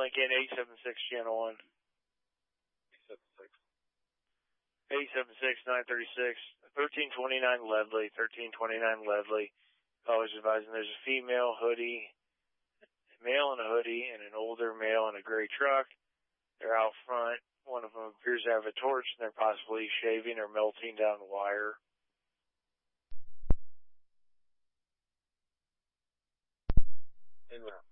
Lincoln, 876 Channel 1. 876-936, 1329 Ledley, 1329 Ledley. Always advising there's a female hoodie, a male in a hoodie, and an older male in a gray truck. They're out front. One of them appears to have a torch, and they're possibly shaving or melting down wire. En route.